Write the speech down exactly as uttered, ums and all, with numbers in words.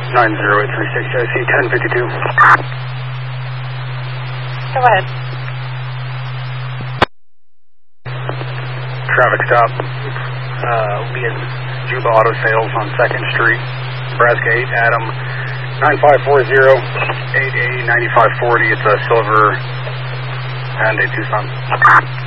nine zero eight three six, I C ten fifty-two. Go ahead. Traffic stop. Uh, we had Juba Auto Sales on second Street, Nebraska eight, Adam nine five four zero eight A nine five forty. It's a silver Hyundai Tucson.